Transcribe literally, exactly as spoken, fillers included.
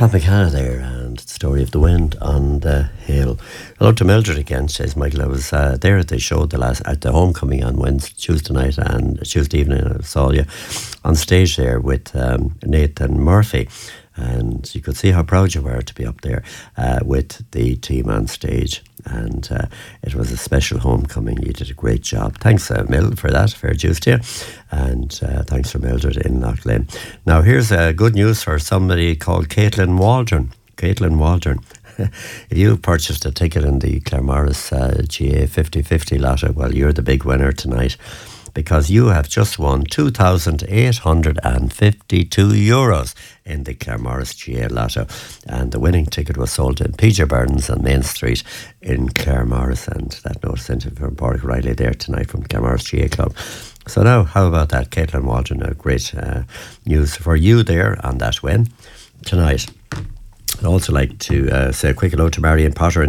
Pat McCann there, and the story of the wind on the hill. Hello to Mildred again. Says Michael, I was uh, there at the show the last at the homecoming on Wednesday, Tuesday night and Tuesday evening. I saw you on stage there with um, Nathan Murphy, and you could see how proud you were to be up there uh, with the team on stage. And uh, it was a special homecoming. You did a great job. Thanks, uh, Mil, for that. Fair dues to you. And uh, thanks for Mildred in Loughlin. Now, here's uh, good news for somebody called Caitlin Waldron. Caitlin Waldron. If you purchased a ticket in the Claremorris uh, G A fifty fifty lotto, well, you're the big winner tonight, because you have just won two thousand eight hundred fifty-two euros in the Claremorris G A Lotto. And the winning ticket was sold in P J Burns on Main Street in Claremorris. And that note sent in from Pádraig Riley there tonight from Claremorris G A Club. So now, how about that, Caitlin Waldron? A great uh, news for you there on that win tonight. I'd also like to uh, say a quick hello to Marion Potter